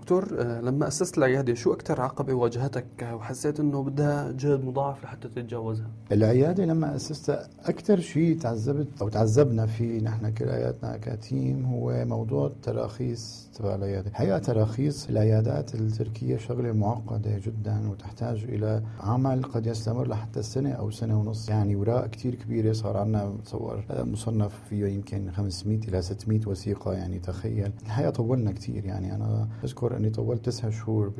دكتور، لما أسست العيادة شو أكتر عقبة واجهتك وحسيت إنه بدها جهد مضاعف لحتى تتجاوزها؟ العيادة لما أسستها أكتر شيء تعذبت أو تعذبنا فيه نحن كلياتنا كتيم هو موضوع التراخيص تبع العيادة. حقيقة تراخيص العيادات التركية شغلة معقدة جدا وتحتاج إلى عمل قد يستمر لحتى سنة أو سنة ونص، يعني وراء كتير كبيرة. صار عنا تصور مصنف فيه يمكن 500 إلى 600 وثيقة، يعني تخيل. الحقيقة طولنا كتير، يعني أنا أذكر أني طولت 9 شهور